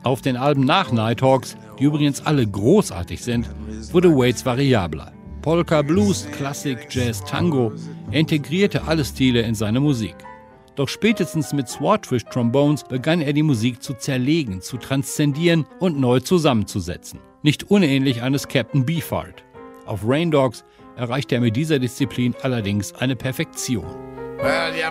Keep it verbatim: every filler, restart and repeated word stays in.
Auf den Alben nach Nighthawks, die übrigens alle großartig sind, wurde Waits variabler. Polka, Blues, Klassik, Jazz, Tango, er integrierte alle Stile in seine Musik. Doch spätestens mit Swordfish Trombones begann er die Musik zu zerlegen, zu transzendieren und neu zusammenzusetzen. Nicht unähnlich eines Captain Beefheart. Auf Rain Dogs erreichte er mit dieser Disziplin allerdings eine Perfektion. Well, yeah.